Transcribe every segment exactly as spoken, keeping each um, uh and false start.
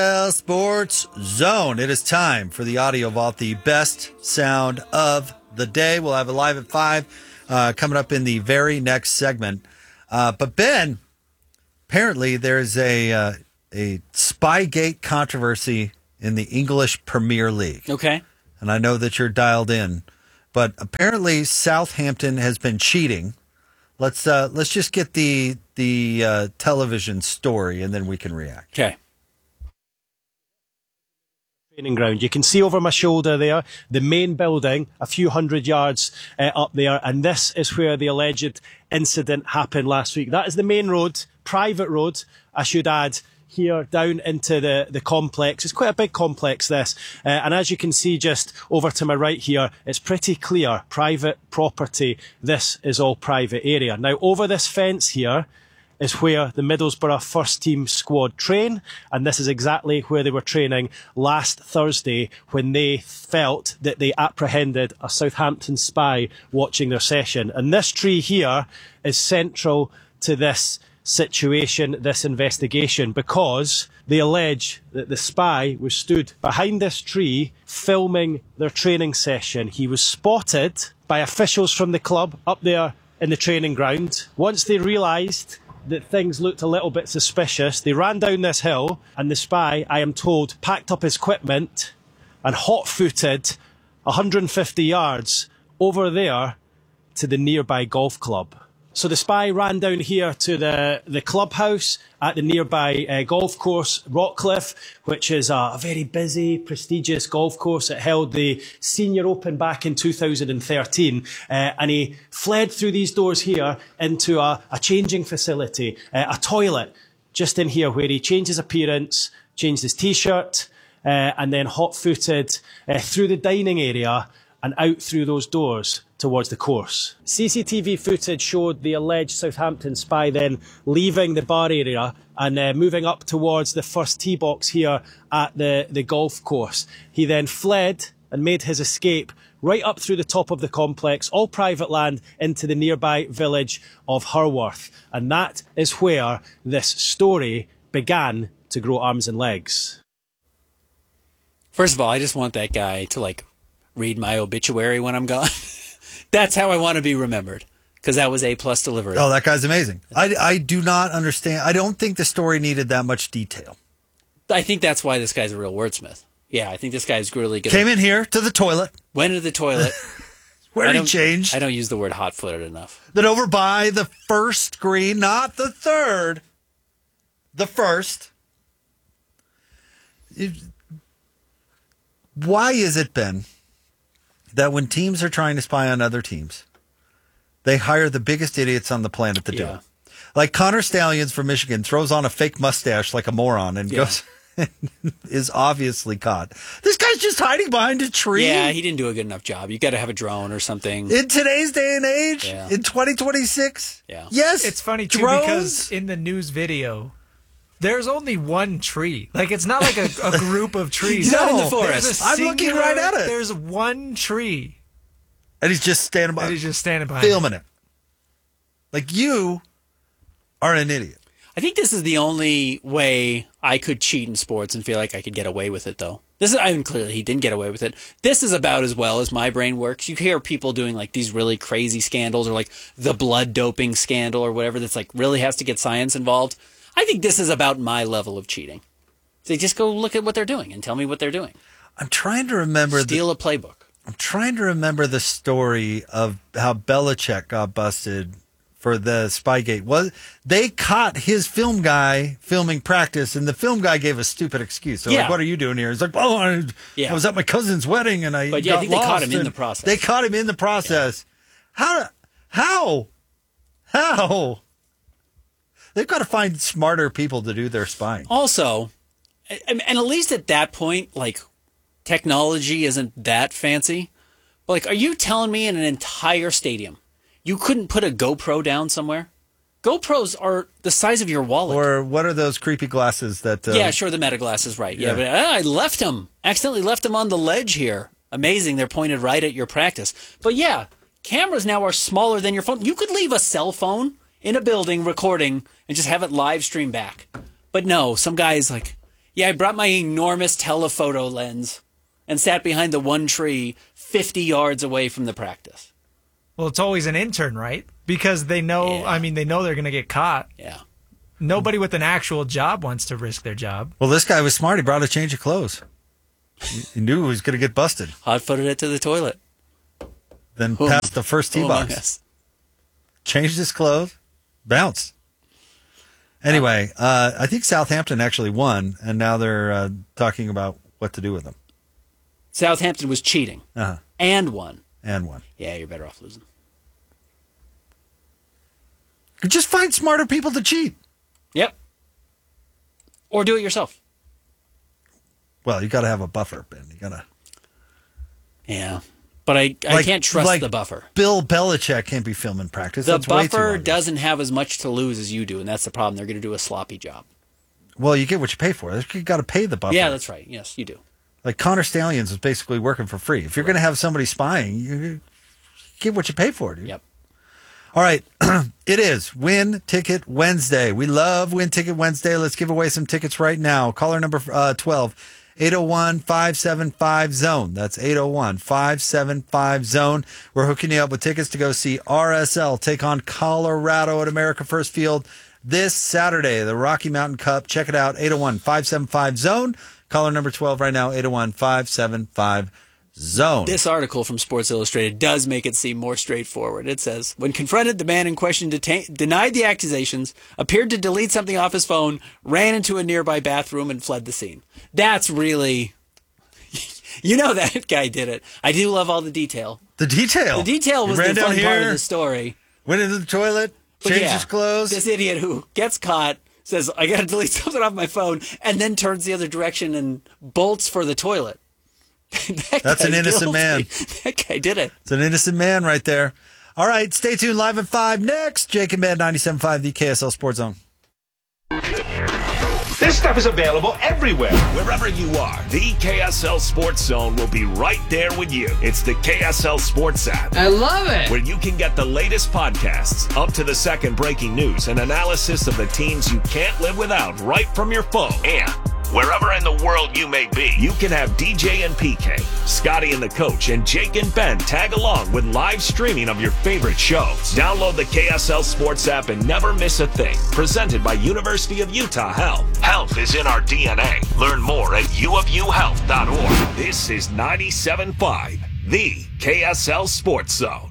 Well, Sports Zone. It is time for the Audio Vault, the best sound of the day. We'll have it live at five uh, coming up in the very next segment. Uh, but Ben, apparently there's a uh, a Spygate controversy in the English Premier League. Okay. And I know that you're dialed in, but apparently Southampton has been cheating. Let's uh, let's just get the the uh, television story, and then we can react. Okay. Training ground. You can see over my shoulder there the main building, a few hundred yards uh, up there, and this is where the alleged incident happened last week. That is the main road, private road, I should add, here down into the, the complex. It's quite a big complex, this. Uh, and as you can see just over to my right here, it's pretty clear, private property. This is all private area. Now, over this fence here is where the Middlesbrough first team squad train, and this is exactly where they were training last Thursday when they felt that they apprehended a Southampton spy watching their session. And this tree here is central to this situation, this investigation, because they allege that the spy was stood behind this tree filming their training session. He was spotted by officials from the club up there in the training ground. Once they realised that things looked a little bit suspicious, they ran down this hill, and the spy, I am told, packed up his equipment and hot-footed one hundred fifty yards over there to the nearby golf club. So the spy ran down here to the, the clubhouse at the nearby uh, golf course, Rockcliffe, which is a, a very busy, prestigious golf course. It held the Senior Open back in two thousand thirteen. Uh, and he fled through these doors here into a, a changing facility, uh, a toilet just in here where he changed his appearance, changed his T-shirt, uh, and then hot-footed uh, through the dining area and out through those doors towards the course. C C T V footage showed the alleged Southampton spy then leaving the bar area and uh, moving up towards the first tee box here at the, the golf course. He then fled and made his escape right up through the top of the complex, all private land, into the nearby village of Herworth. And that is where this story began to grow arms and legs. First of all, I just want that guy to, like, read my obituary when I'm gone. That's how I want to be remembered, because that was A-plus delivery. Oh, that guy's amazing. I, I do not understand. I don't think the story needed that much detail. I think that's why this guy's a real wordsmith. Yeah, I think this guy's really good. Came in here to the toilet. Went to the toilet. Where did he change? I don't use the word hot-footed enough. Then over by the first green, not the third. The first. It, why is it, Ben, that when teams are trying to spy on other teams, they hire the biggest idiots on the planet to do Yeah. it? Like Connor Stallions from Michigan throws on a fake mustache like a moron and Yeah. goes is obviously caught. This guy's just hiding behind a tree. Yeah, he didn't do a good enough job. You got to have a drone or something. In today's day and age, Yeah. in twenty twenty-six, Yeah. yes, It's funny, too, drones. because in the news video, there's only one tree. Like, it's not like a, a group of trees. He's not in the No. forest. There's a I'm looking singular- right at it. There's one tree, And he's just standing by, and he's just standing behind filming it. Like, you are an idiot. I think this is the only way I could cheat in sports and feel like I could get away with it, though. This is, I mean, clearly he didn't get away with it. This is about as well as my brain works. You hear people doing like these really crazy scandals, or like the blood doping scandal or whatever that's like really has to get science involved. I think this is about my level of cheating. So just go look at what they're doing and tell me what they're doing. I'm trying to remember. Steal the, a playbook. I'm trying to remember the story of how Belichick got busted for the Spygate. Was they caught his film guy filming practice, and the film guy gave a stupid excuse. They're Yeah. like, "What are you doing here?" He's like, "Oh, I, Yeah. I was at my cousin's wedding, and I But yeah, I got think they caught lost," him in and the process. They caught him in the process. How? How? How? They've got to find smarter people to do their spying. Also, and and at least at that point, like, technology isn't that fancy. But like, are you telling me in an entire stadium you couldn't put a GoPro down somewhere? GoPros are the size of your wallet. Or what are those creepy glasses that... Uh, yeah, sure, the Meta glasses, right. Yeah, Yeah. but uh, I left them. Accidentally left them on the ledge here. Amazing, they're pointed right at your practice. But yeah, cameras now are smaller than your phone. You could leave a cell phone in a building recording and just have it live stream back. But no, some guy's like, Yeah, I brought my enormous telephoto lens and sat behind the one tree fifty yards away from the practice. Well, it's always an intern, right? Because they know, Yeah. I mean, they know they're going to get caught. Yeah. Nobody with an actual job wants to risk their job. Well, this guy was smart. He brought a change of clothes. He- He knew he was going to get busted. Hot-footed it to the toilet. Then Who- passed the first tee who among box. us? Changed his clothes, bounced. Anyway, uh, I think Southampton actually won, and now they're uh, talking about what to do with them. Southampton was cheating Uh-huh. and won. And won. Yeah, you're better off losing. Just find smarter people to cheat. Yep. Or do it yourself. Well, you got to have a buffer, Ben. You got to. Yeah. But I, I Like- can't trust like the buffer. Bill Belichick can't be filming practice. The That's way too buffer obvious. doesn't have as much to lose as you do, and that's the problem. They're going to do a sloppy job. Well, you get what you pay for. You got to pay the buffer. Yeah, that's right. Yes, you do. Like Connor Stallions is basically working for free. If you're going to have somebody spying, you get what you pay for, dude. Yep. All right. It is Win Ticket Wednesday. We love Win Ticket Wednesday. Let's give away some tickets right now. Caller number uh, twelve, eight oh one, five seven five, zone. That's eight oh one, five seven five, zone. We're hooking you up with tickets to go see R S L take on Colorado at America First Field this Saturday, the Rocky Mountain Cup. Check it out, eight oh one, five seven five, zone. Caller number twelve right now, eight oh one, five seven five, zone. This article from Sports Illustrated does make it seem more straightforward. It says, when confronted, the man in question detain- denied the accusations, appeared to delete something off his phone, ran into a nearby bathroom, and fled the scene. That's really... You know that guy did it. I do love all the detail. The detail. The detail He was ran the down fun part of here, the story. went into the toilet, But changed yeah, his clothes. This idiot who gets caught says, I got to delete something off my phone, and then turns the other direction and bolts for the toilet. That That's an guy's innocent guilty. man. That guy did it. It's an innocent man right there. All right, stay tuned. Live at five next. Jake and Ben, ninety-seven point five, the K S L Sports Zone. This stuff is available everywhere. Wherever you are, the K S L Sports Zone will be right there with you. It's the K S L Sports app, I love it. where you can get the latest podcasts, up to the second breaking news, and analysis of the teams you can't live without right from your phone. And wherever in the world you may be, you can have D J and P K, Scotty and the Coach, and Jake and Ben tag along with live streaming of your favorite shows. Download the K S L Sports app and never miss a thing. Presented by University of Utah Health. Health is in our D N A. Learn more at u of u health dot org. This is ninety-seven point five, the K S L Sports Zone.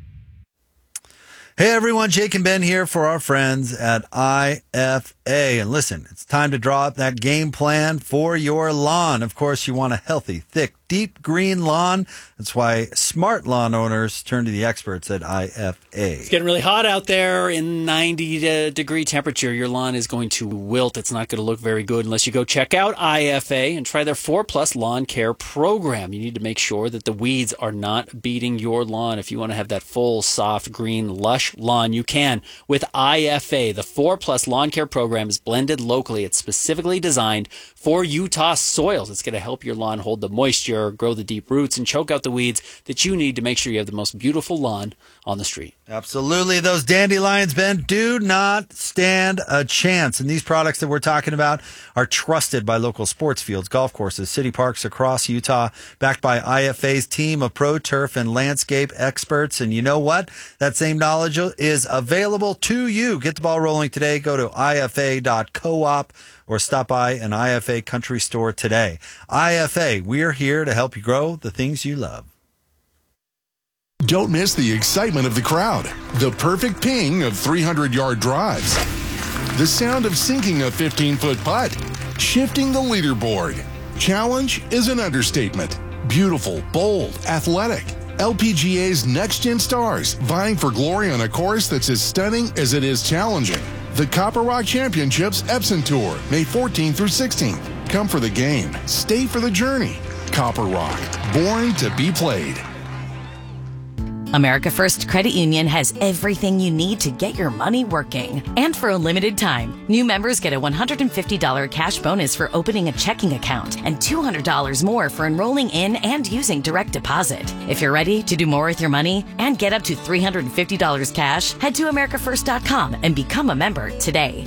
Hey everyone, Jake and Ben here for our friends at I F A. And listen, it's time to draw up that game plan for your lawn. Of course, you want a healthy, thick, deep green lawn. That's why smart lawn owners turn to the experts at I F A. It's getting really hot out there in ninety degree temperature. Your lawn is going to wilt. It's not going to look very good unless you go check out I F A and try their four plus lawn care program. You need to make sure that the weeds are not beating your lawn. If you want to have that full, soft, green, lush lawn, you can with I F A. The four plus lawn care program is blended locally. It's specifically designed for Utah soils. It's going to help your lawn hold the moisture, grow the deep roots, and choke out the weeds that you need to make sure you have the most beautiful lawn on the street. Absolutely. Those dandelions, Ben, do not stand a chance. And these products that we're talking about are trusted by local sports fields, golf courses, city parks across Utah, backed by I F A's team of pro turf and landscape experts. And you know what? That same knowledge is available to you. Get the ball rolling today. Go to I F A dot coop or stop by an I F A country store today. I F A, we're here to help you grow the things you love. Don't miss the excitement of the crowd, the perfect ping of three hundred yard drives, the sound of sinking a fifteen foot putt, shifting the leaderboard. Challenge is an understatement. Beautiful, bold, athletic. L P G A's next-gen stars vying for glory on a course that's as stunning as it is challenging. The Copper Rock Championships Epson Tour, May fourteenth through sixteenth. Come for the game. Stay for the journey. Copper Rock, born to be played. America First Credit Union has everything you need to get your money working. And for a limited time, new members get a one hundred fifty dollars cash bonus for opening a checking account and two hundred dollars more for enrolling in and using direct deposit. If you're ready to do more with your money and get up to three hundred fifty dollars cash, head to america first dot com and become a member today.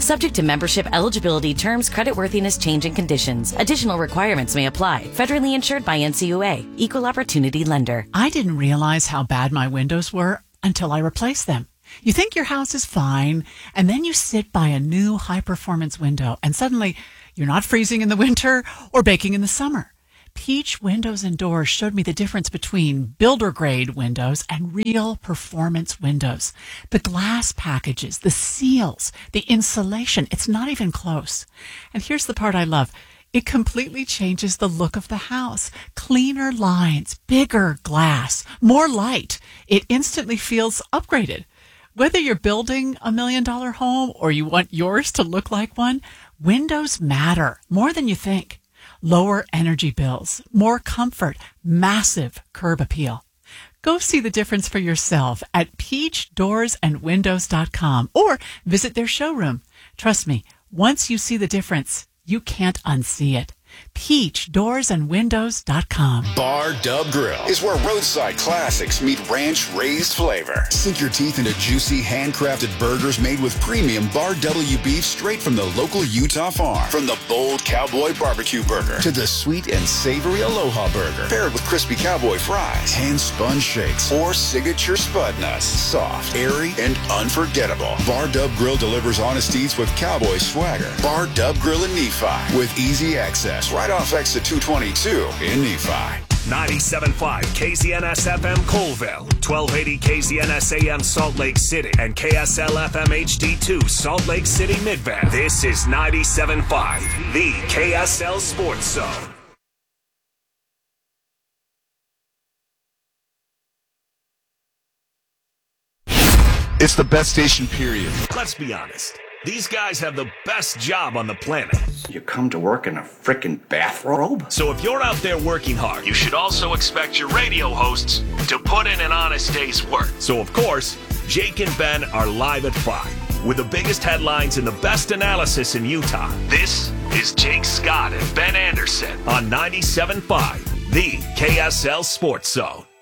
Subject to membership, eligibility, terms, creditworthiness, change, and conditions. Additional requirements may apply. Federally insured by N C U A. Equal Opportunity Lender. I didn't realize how bad my windows were until I replaced them. You think your house is fine, and then you sit by a new high-performance window, and suddenly you're not freezing in the winter or baking in the summer. Peach Windows and Doors showed me the difference between builder-grade windows and real performance windows. The glass packages, the seals, the insulation, it's not even close. And here's the part I love. It completely changes the look of the house. Cleaner lines, bigger glass, more light. It instantly feels upgraded. Whether you're building a million-dollar home or you want yours to look like one, windows matter more than you think. Lower energy bills, more comfort, massive curb appeal. Go see the difference for yourself at peach doors and windows dot com or visit their showroom. Trust me, once you see the difference, you can't unsee it. peach doors and windows dot com. Bar Dub Grill is where roadside classics meet ranch-raised flavor. Sink your teeth into juicy, handcrafted burgers made with premium Bar W beef straight from the local Utah farm. From the bold cowboy barbecue burger to the sweet and savory Aloha burger, paired with crispy cowboy fries, hand-spun shakes, or signature spud nuts. Soft, airy, and unforgettable. Bar Dub Grill delivers honest eats with cowboy swagger. Bar Dub Grill in Nephi with easy access right off exit two twenty-two in Nephi. ninety-seven point five K Z N S F M Colville, twelve eighty K Z N S A M Salt Lake City, and K S L F M H D two Salt Lake City Midvale. This is ninety-seven point five, the K S L Sports Zone. It's the best station, period. Let's be honest. These guys have the best job on the planet. You come to work in a frickin' bathrobe? So if you're out there working hard, you should also expect your radio hosts to put in an honest day's work. So of course, Jake and Ben are live at five with the biggest headlines and the best analysis in Utah. This is Jake Scott and Ben Anderson on ninety-seven point five, the K S L Sports Zone.